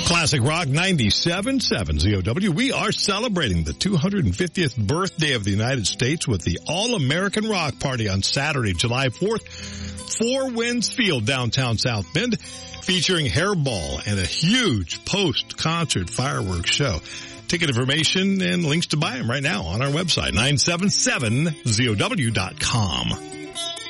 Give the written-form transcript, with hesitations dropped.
Classic Rock 97.7 ZOW. We are celebrating the 250th birthday of the United States with the All-American Rock Party on Saturday, July 4th, Four Winds Field, downtown South Bend, featuring Hairball and a huge post-concert fireworks show. Ticket information and links to buy them right now on our website, 977ZOW.com.